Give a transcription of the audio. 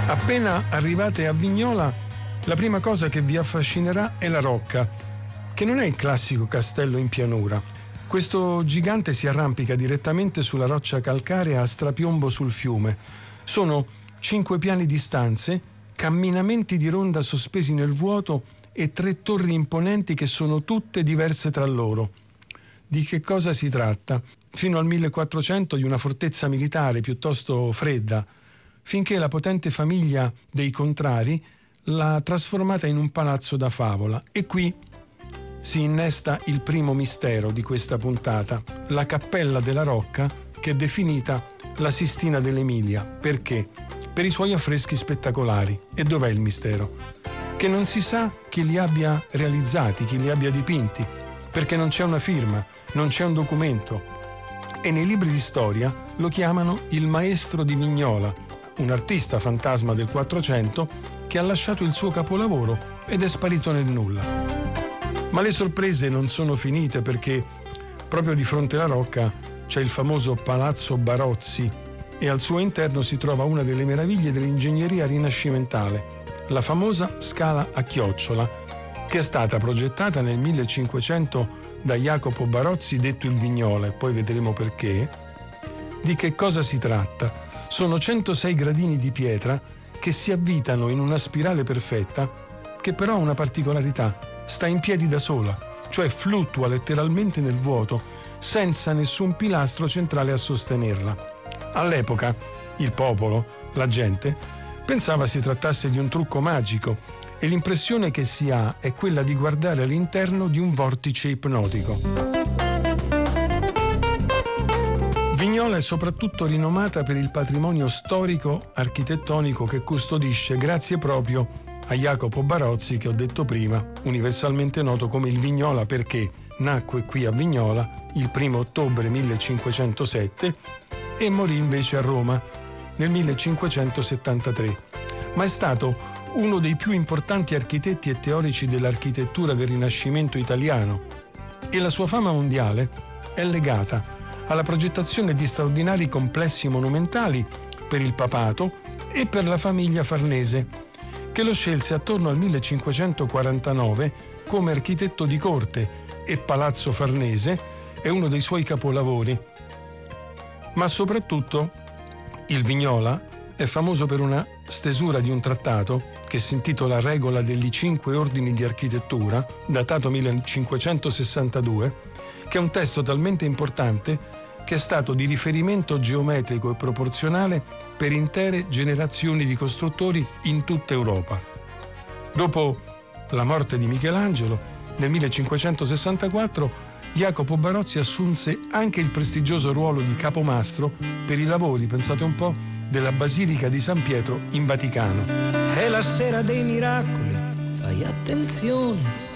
Appena arrivate a Vignola, la prima cosa che vi affascinerà è la Rocca, che non è il classico castello in pianura. Questo gigante si arrampica direttamente sulla roccia calcarea a strapiombo sul fiume. Sono 5 piani di stanze, camminamenti di ronda sospesi nel vuoto e 3 torri imponenti che sono tutte diverse tra loro. Di che cosa si tratta? Fino al 1400 di una fortezza militare piuttosto fredda, finché la potente famiglia dei Contrari l'ha trasformata in un palazzo da favola. E qui si innesta il primo mistero di questa puntata, la Cappella della Rocca, che è definita la Sistina dell'Emilia. Perché? Per i suoi affreschi spettacolari. E dov'è il mistero? Che non si sa chi li abbia realizzati, chi li abbia dipinti, perché non c'è una firma, non c'è un documento. E nei libri di storia lo chiamano il maestro di Vignola, un artista fantasma del 400 che ha lasciato il suo capolavoro ed è sparito nel nulla. Ma le sorprese non sono finite, perché proprio di fronte alla Rocca c'è il famoso Palazzo Barozzi e al suo interno si trova una delle meraviglie dell'ingegneria rinascimentale, la famosa Scala a chiocciola, che è stata progettata nel 1500 da Jacopo Barozzi, detto il Vignola, e poi vedremo perché. Di che cosa si tratta? Sono 106 gradini di pietra che si avvitano in una spirale perfetta, che però ha una particolarità: sta in piedi da sola, cioè fluttua letteralmente nel vuoto, senza nessun pilastro centrale a sostenerla. All'epoca il popolo, la gente, pensava si trattasse di un trucco magico, e l'impressione che si ha è quella di guardare all'interno di un vortice ipnotico. Vignola è soprattutto rinomata per il patrimonio storico architettonico che custodisce grazie proprio a Jacopo Barozzi, che ho detto prima, universalmente noto come il Vignola perché nacque qui a Vignola il 1 ottobre 1507 e morì invece a Roma nel 1573. Ma è stato uno dei più importanti architetti e teorici dell'architettura del Rinascimento italiano, e la sua fama mondiale è legata alla progettazione di straordinari complessi monumentali per il papato e per la famiglia Farnese, che lo scelse attorno al 1549 come architetto di corte, e Palazzo Farnese è uno dei suoi capolavori. Ma soprattutto il Vignola è famoso per una stesura di un trattato che si intitola Regola degli 5 ordini di architettura, datato 1562, che è un testo talmente importante che è stato di riferimento geometrico e proporzionale per intere generazioni di costruttori in tutta Europa. Dopo la morte di Michelangelo, nel 1564, Jacopo Barozzi assunse anche il prestigioso ruolo di capomastro per i lavori, pensate un po', della Basilica di San Pietro in Vaticano. È la sera dei miracoli, fai attenzione,